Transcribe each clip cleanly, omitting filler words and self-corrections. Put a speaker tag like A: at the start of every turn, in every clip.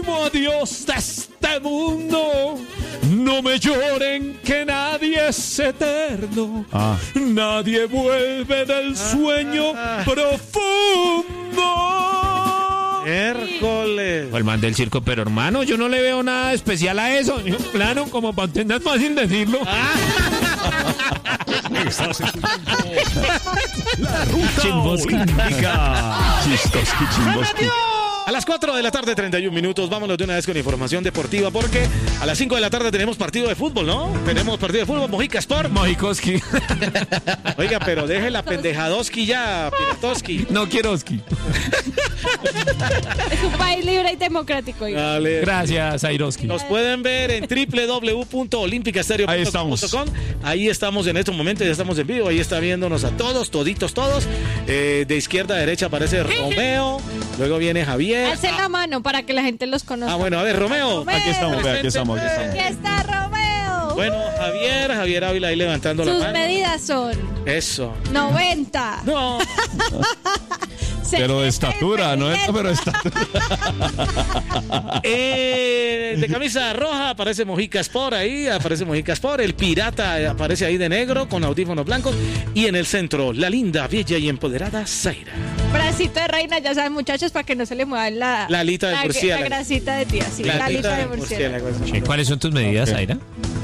A: último adiós de este mundo. No me lloren que nadie es eterno. Nadie vuelve del sueño profundo.
B: Miércoles.
A: O el man del circo, pero hermano, yo no le veo nada especial a eso. Claro, como para entender, es fácil decirlo.
C: Estás escuchando La Ruta Olímpica. Chistoski, Chimboski.
B: A las 4 de la tarde, 31 minutos, vámonos de una vez con información deportiva porque a las 5 de la tarde tenemos partido de fútbol, ¿no? Tenemos partido de fútbol, Mojica Sport.
A: Mojikoski.
B: Oiga, pero deje la pendejadoski ya, Piratoski.
A: No quiero oski.
D: Es un país libre y democrático.
B: Dale.
A: Gracias, Airoski.
B: Nos pueden ver en www.olimpicastereo.com. Ahí estamos en estos momentos, ya estamos en vivo, ahí está viéndonos a todos, toditos, todos. De izquierda a derecha aparece Romeo, luego viene Javier.
D: Alce la mano para que la gente los conozca.
B: Bueno, a ver, Romeo.
C: Aquí estamos, vea, aquí estamos.
D: Aquí está Romeo.
B: Bueno, Javier Ávila ahí levantando la
D: Sus
B: mano.
D: medidas son
B: Eso.
D: 90.
B: No.
C: Pero de estatura, ¿no? Pero de estatura.
B: De camisa roja aparece Mojica Sport ahí, el pirata aparece ahí de negro con audífonos blancos y en el centro la linda, bella y empoderada Zaira.
D: Bracito de reina, ya saben muchachos, para que no se le mueva la
B: alita de murciélago.
D: La grasita de tía, sí, la alita de murciélago.
A: ¿Cuáles son tus medidas, Zaira?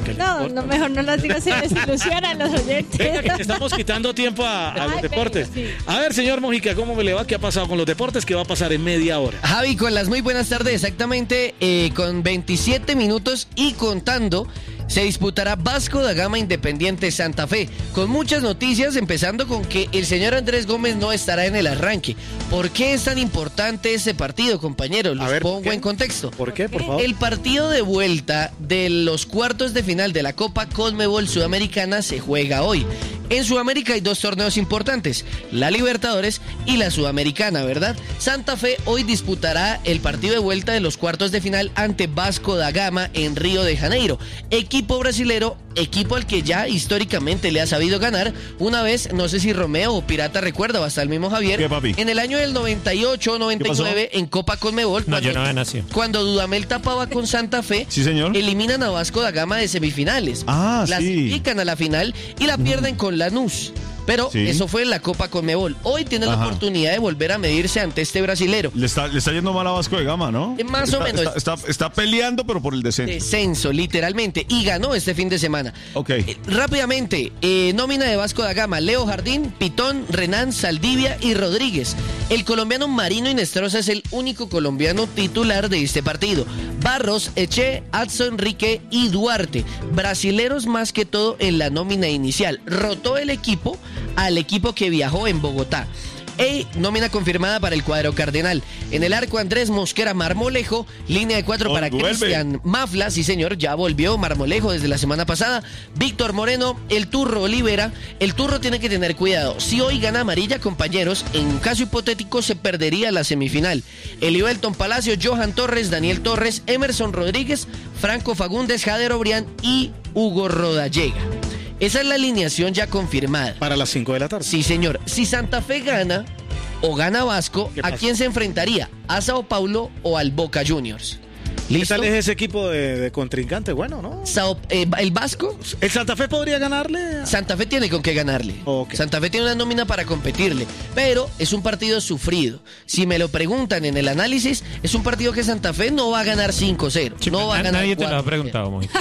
D: No, mejor no las digo, se desilusionan los oyentes.
B: Venga, que te estamos quitando tiempo a los deportes.
D: Venga, sí.
B: A ver, señor Mojica, ¿cómo me le va? ¿Qué ha pasado con los deportes? ¿Qué va a pasar en media hora?
E: Javi, con las muy buenas tardes, exactamente con 27 minutos y contando, se disputará Vasco da Gama Independiente Santa Fe, con muchas noticias, empezando con que el señor Andrés Gómez no estará en el arranque. ¿Por qué es tan importante ese partido, compañeros? Los pongo en contexto.
B: ¿Por qué, por favor?
E: El partido de vuelta de los cuartos de final de la Copa Conmebol Sudamericana se juega hoy. En Sudamérica hay dos torneos importantes, la Libertadores y la Sudamericana, ¿verdad? Santa Fe hoy disputará el partido de vuelta de los cuartos de final ante Vasco da Gama en Río de Janeiro. Equipo brasilero, equipo al que ya históricamente le ha sabido ganar. Una vez, no sé si Romeo o Pirata recuerda, o hasta el mismo Javier,
C: ¿qué, papi?
E: En el año del 98 o 99 en Copa Conmebol,
A: No, yo no había nacido.
E: cuando Dudamel tapaba con Santa Fe,
C: Sí, señor.
E: eliminan a Vasco da Gama de semifinales. Clasifican a la final y la pierden con Lanús. Pero
C: Sí.
E: eso fue en la Copa Conmebol. Hoy tiene la oportunidad de volver a medirse ante este brasilero.
C: Le está yendo mal a Vasco de Gama, ¿no?
E: Más o menos.
C: Está peleando, pero por el descenso.
E: Descenso, literalmente. Y ganó este fin de semana.
C: Ok.
E: Rápidamente, nómina de Vasco da Gama: Leo Jardín, Pitón, Renan, Saldivia y Rodríguez. El colombiano Marino Inestrosa es el único colombiano titular de este partido. Barros, Eche, Adson, Enrique y Duarte. Brasileros más que todo en la nómina inicial. Rotó el equipo al equipo que viajó en Bogotá. Nómina confirmada para el cuadro cardenal. En el arco, Andrés Mosquera Marmolejo. Línea de 4 para Cristian Mafla. Sí, señor, ya volvió Marmolejo desde la semana pasada. Víctor Moreno, el Turro Olivera. El Turro tiene que tener cuidado. Si hoy gana amarilla, compañeros, en un caso hipotético se perdería la semifinal. Elivelton Palacio, Johan Torres, Daniel Torres, Emerson Rodríguez, Franco Fagundes, Jader Obrián y Hugo Rodallega. Esa es la alineación ya confirmada.
B: Para las 5 de la tarde.
E: Sí, señor. Si Santa Fe gana o gana Vasco, ¿a quién se enfrentaría? ¿A Sao Paulo o al Boca Juniors? ¿Listo?
B: ¿Qué tal es ese equipo de contrincante? Bueno, ¿no?
E: ¿El Vasco?
B: ¿El Santa Fe podría ganarle?
E: Santa Fe tiene con qué ganarle.
B: Okay.
E: Santa Fe tiene una nómina para competirle, pero es un partido sufrido. Si me lo preguntan en el análisis, es un partido que Santa Fe no va a ganar 5-0.
A: Sí,
E: no va a ganar
A: nadie te lo ha
E: 4-0.
A: preguntado, Mojica.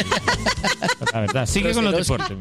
A: La verdad, sigue con los deportes.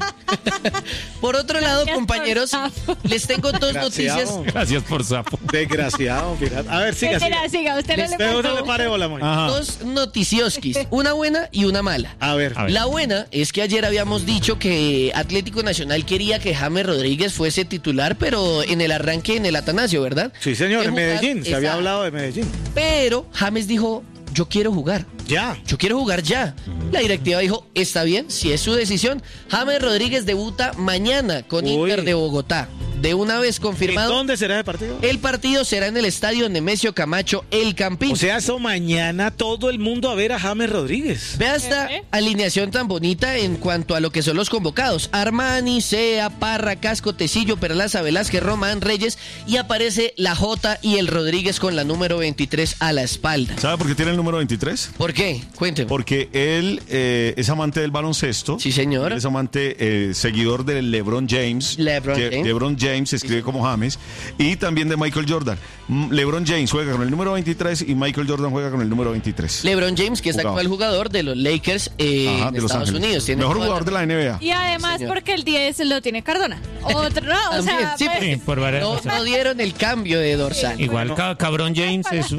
E: Por otro lado, compañeros, les tengo dos noticias.
A: Gracias por sapo.
B: Desgraciado, pirata. A ver, siga.
D: Siga, usted no le
B: Usted le pare bola, Mojica.
E: Dos noticioskis, una buena y una mala.
B: A ver.
E: La buena es que ayer habíamos dicho que Atlético Nacional quería que James Rodríguez fuese titular, pero en el arranque en el Atanasio, ¿verdad?
B: Sí, señor, en
E: Que jugar-
B: Medellín. Se había
E: Exacto.
B: hablado de Medellín.
E: Pero James dijo, yo quiero jugar.
B: Ya.
E: Yo quiero jugar ya. La directiva dijo, está bien, si es su decisión. James Rodríguez debuta mañana con
B: Uy.
E: Inter de Bogotá. de una vez
B: ¿Y
E: confirmado.
B: dónde será el partido?
E: El partido será en el estadio Nemesio Camacho, El Campín.
B: O sea, eso mañana todo el mundo a ver a James Rodríguez.
E: Vea esta alineación tan bonita en cuanto a lo que son los convocados. Armani, Sea, Parra, Casco, Tecillo, Perlaza, Velázquez, Román, Reyes, y aparece la Jota y el Rodríguez con la número 23 a la espalda.
C: ¿Sabe por qué tiene el número 23?
E: ¿Por qué? Cuénteme.
C: Porque él es amante del baloncesto.
E: Sí, señor.
C: Él es amante, seguidor de LeBron James. LeBron James se escribe como James. Y también de Michael Jordan. LeBron James juega con el número 23 y Michael Jordan juega con el número 23.
E: LeBron James, que es actual jugador de los Lakers en
C: de Los
E: Estados
C: Ángeles.
E: Unidos. Tiene
C: Mejor
E: toda
C: jugador de la NBA.
D: Y además porque el 10 lo tiene Cardona. Otro, ¿no? O
E: También,
D: sea,
E: sí,
D: pues,
E: porque
F: por varias cosas.
E: no dieron el cambio de dorsal.
F: Igual Cabrón James es